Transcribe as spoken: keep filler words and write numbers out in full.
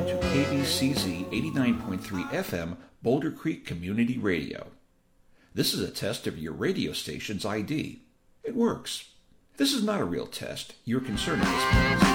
to K B C Z eighty-nine point three F M, Boulder Creek Community Radio. This is a test of your radio station's I D. It works. This is not a real test. Your concern at this point is